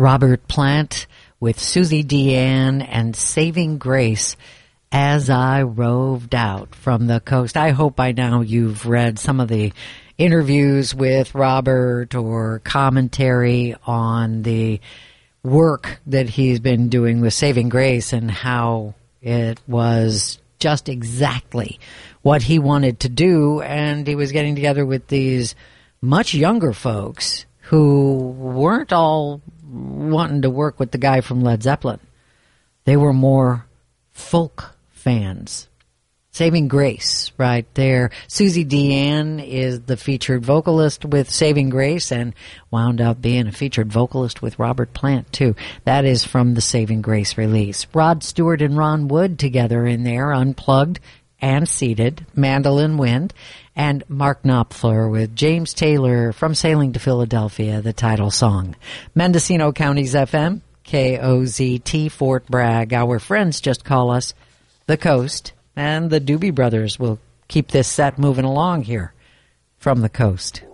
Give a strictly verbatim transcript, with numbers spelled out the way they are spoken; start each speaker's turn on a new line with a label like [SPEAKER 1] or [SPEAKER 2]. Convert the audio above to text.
[SPEAKER 1] Robert Plant with Susie Deanne and Saving Grace, As I Roved Out from the Coast. I hope by now you've read some of the interviews with Robert or commentary on the work that he's been doing with Saving Grace and how it was just exactly what he wanted to do. And he was getting together with these much younger folks who weren't all wanting to work with the guy from Led Zeppelin. They were more folk fans. Saving Grace, right there. Susie Deanne is the featured vocalist with Saving Grace and wound up being a featured vocalist with Robert Plant, too. That is from the Saving Grace release. Rod Stewart and Ron Wood together in there, unplugged and seated, Mandolin Wind, and Mark Knopfler with James Taylor from Sailing to Philadelphia, the title song. Mendocino County's F M, K O Z T, Fort Bragg. Our friends just call us The Coast. And the Doobie Brothers will keep this set moving along here from the coast.